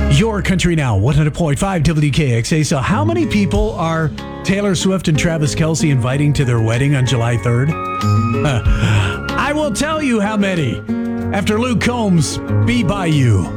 Your Country Now, 100.5 WKXA. So how many people are Taylor Swift and Travis Kelce inviting to their wedding on July 3rd? I will tell you how many after Luke Combs, Be By You.